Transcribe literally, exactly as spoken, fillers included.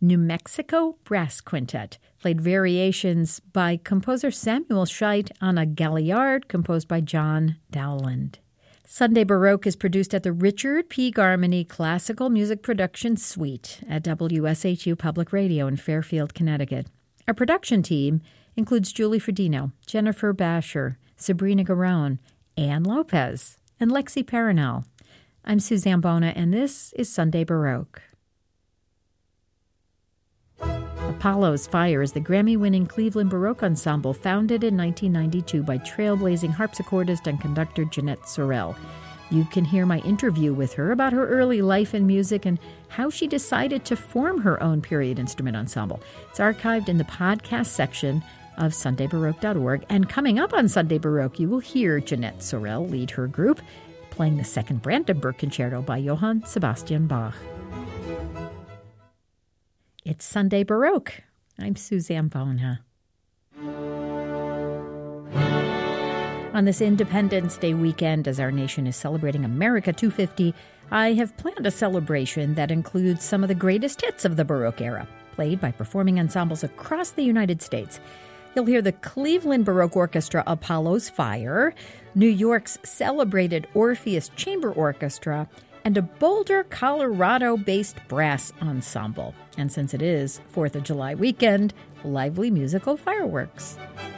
New Mexico Brass Quintet played variations by composer Samuel Scheidt on a Galliard composed by John Dowland. Sunday Baroque is produced at the Richard P. Garmany Classical Music Production Suite at W S H U Public Radio in Fairfield, Connecticut. Our production team includes Julie Fredino, Jennifer Basher, Sabrina Garone, Ann Lopez, and Lexi Paranel. I'm Suzanne Bona, and this is Sunday Baroque. Apollo's Fire is the Grammy-winning Cleveland Baroque ensemble founded in nineteen ninety-two by trailblazing harpsichordist and conductor Jeanette Sorel. You can hear my interview with her about her early life in music and how she decided to form her own period instrument ensemble. It's archived in the podcast section of Sunday Baroque dot org. And coming up on Sunday Baroque, you will hear Jeanette Sorel lead her group playing the Second Brandenburg Concerto by Johann Sebastian Bach. It's Sunday Baroque. I'm Suzanne Bona. On this Independence Day weekend, as our nation is celebrating America two fifty, I have planned a celebration that includes some of the greatest hits of the Baroque era, played by performing ensembles across the United States. You'll hear the Cleveland Baroque Orchestra Apollo's Fire, New York's celebrated Orpheus Chamber Orchestra, and a Boulder, Colorado-based brass ensemble. And since it is fourth of July weekend, lively musical fireworks.